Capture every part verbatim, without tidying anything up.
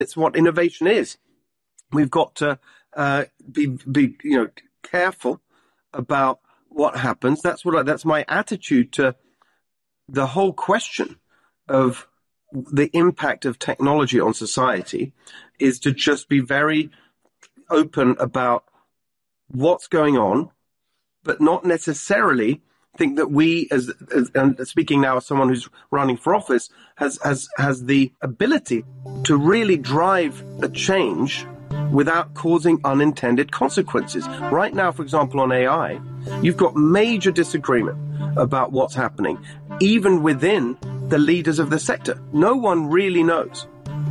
It's what innovation is. We've got to uh, be, be, you know, careful about what happens. That's what I, that's my attitude to the whole question of the impact of technology on society, is to just be very open about what's going on, but not necessarily think that we, as, as and speaking now as someone who's running for office, has, has, has the ability to really drive a change without causing unintended consequences. Right now, for example, on A I, you've got major disagreement about what's happening, even within the leaders of the sector. No one really knows.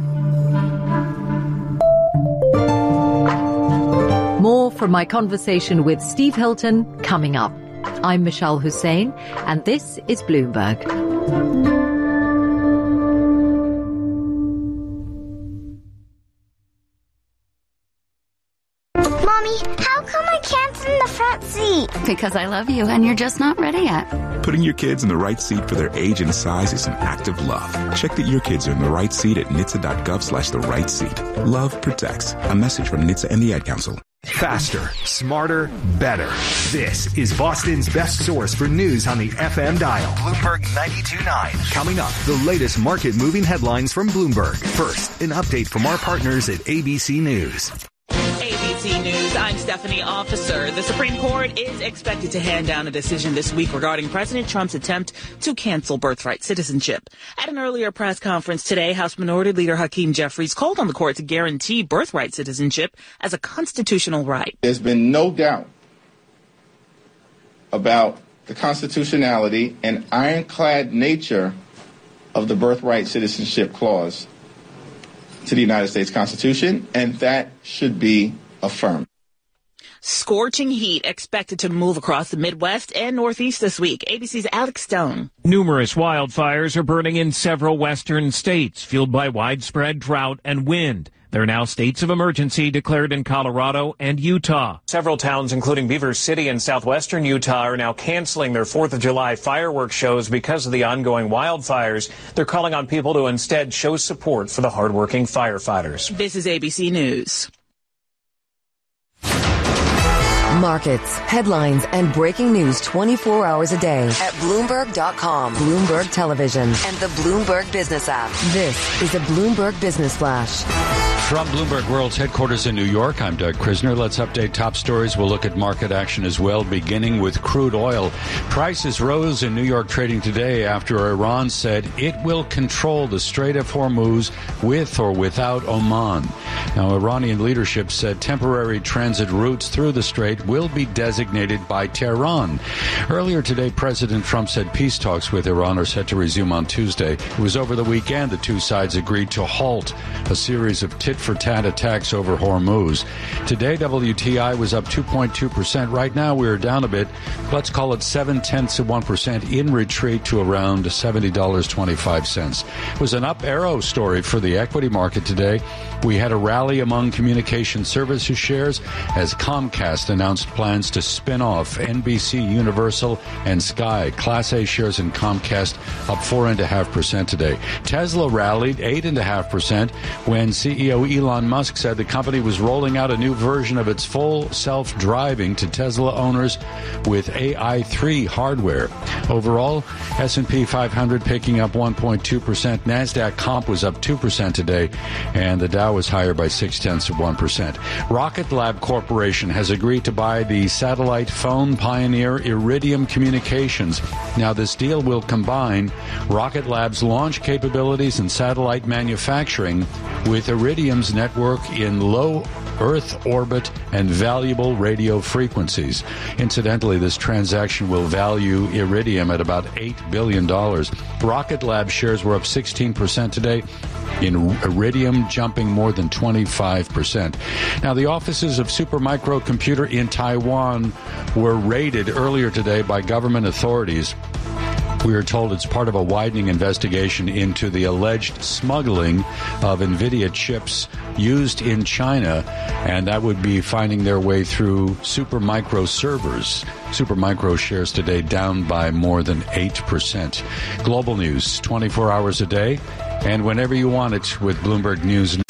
More from my conversation with Steve Hilton coming up. I'm Michelle Hussein, and this is Bloomberg. Mommy, how come I can't sit in the front seat? Because I love you and you're just not ready yet. Putting your kids in the right seat for their age and size is an act of love. Check that your kids are in the right seat at N H T S A dot gov slash the right seat. Love protects. A message from N H T S A and the Ad Council. Faster, smarter, better. This is Boston's best source for news on the F M dial. Bloomberg ninety-two point nine. Coming up, the latest market-moving headlines from Bloomberg. First, an update from our partners at A B C News. A B C News, I'm Stephanie Officer. The Supreme Court is expected to hand down a decision this week regarding President Trump's attempt to cancel birthright citizenship. At an earlier press conference today, House Minority Leader Hakeem Jeffries called on the court to guarantee birthright citizenship as a constitutional right. There's been no doubt about the constitutionality and ironclad nature of the birthright citizenship clause to the United States Constitution, and that should be affirmed. Scorching heat expected to move across the Midwest and Northeast this week. A B C's Alex Stone. Numerous wildfires are burning in several western states, fueled by widespread drought and wind. There are now states of emergency declared in Colorado and Utah. Several towns, including Beaver City in southwestern Utah, are now canceling their fourth of July fireworks shows because of the ongoing wildfires. They're calling on people to instead show support for the hardworking firefighters. This is A B C News. Markets, headlines, and breaking news twenty-four hours a day at Bloomberg dot com, Bloomberg Television, and the Bloomberg Business app. This is a Bloomberg Business Flash. From Bloomberg World's headquarters in New York, I'm Doug Krisner. Let's update top stories. We'll look at market action as well, beginning with crude oil. Prices rose in New York trading today after Iran said it will control the Strait of Hormuz with or without Oman. Now, Iranian leadership said temporary transit routes through the strait will be designated by Tehran. Earlier today, President Trump said peace talks with Iran are set to resume on Tuesday. It was over the weekend the two sides agreed to halt a series of tit-for-tat attacks over Hormuz. Today, W T I was up two point two percent. Right now, we are down a bit. Let's call it seven-tenths of one percent in retreat to around seventy dollars and twenty-five cents. It was an up-arrow story for the equity market today. We had a rally among communication services shares as Comcast announced plans to spin off N B C, Universal, and Sky. Class A shares in Comcast up four point five percent today. Tesla rallied eight point five percent when C E O Elon Musk said the company was rolling out a new version of its full self-driving to Tesla owners with A I three hardware. Overall, S and P five hundred picking up one point two percent. NASDAQ comp was up two percent today, and the Dow was higher by six-tenths of one percent. Rocket Lab Corporation has agreed to buy the satellite phone pioneer Iridium Communications. Now, this deal will combine Rocket Lab's launch capabilities and satellite manufacturing with Iridium's network in low Earth orbit and valuable radio frequencies. Incidentally, this transaction will value Iridium at about eight billion dollars. Rocket Lab shares were up sixteen percent today, in Iridium jumping more than twenty-five percent. Now, the offices of Supermicro Computer in Taiwan were raided earlier today by government authorities. We are told it's part of a widening investigation into the alleged smuggling of NVIDIA chips used in China, and that would be finding their way through Supermicro servers. Supermicro shares today down by more than eight percent. Global news, twenty-four hours a day, and whenever you want it with Bloomberg News.